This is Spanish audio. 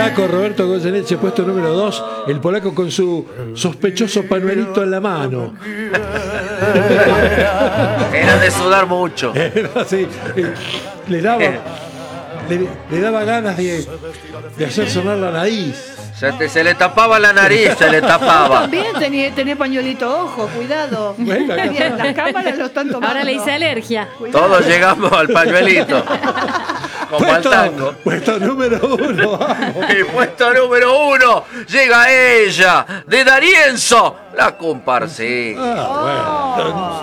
polaco Roberto Goyeneche, puesto número 2. El polaco con su sospechoso panuelito en la mano. Era de sudar mucho. Era así, le daba ganas de hacer sonar la nariz. Se le tapaba la nariz, se le tapaba. También tenés pañuelito ojo, cuidado. Bueno, acá está. Las cámaras lo están tomando. Ahora le hice alergia. Cuidado. Todos llegamos al pañuelito. Como al tango. Puesto número 1, vamos. Y puesto número 1 llega ella, de D'Arienzo, la comparsita. Ah, bueno.